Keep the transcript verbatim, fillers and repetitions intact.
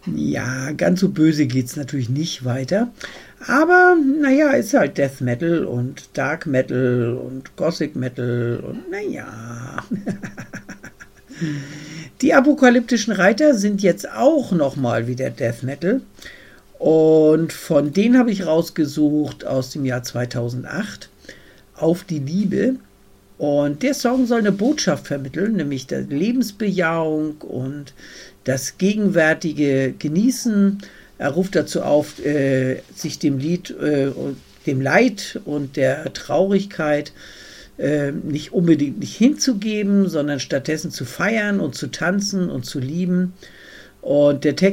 Ja, ganz so böse geht's natürlich nicht weiter. Aber, naja, ist halt Death Metal und Dark Metal und Gothic Metal und naja. Die apokalyptischen Reiter sind jetzt auch nochmal wieder Death Metal. Und von denen habe ich rausgesucht aus dem Jahr zweitausendacht, Auf die Liebe. Und der Song soll eine Botschaft vermitteln, nämlich die Lebensbejahung und das gegenwärtige Genießen. Er ruft dazu auf, äh, sich dem Lied, äh, dem Leid und der Traurigkeit äh, nicht unbedingt nicht hinzugeben, sondern stattdessen zu feiern und zu tanzen und zu lieben. Und der Text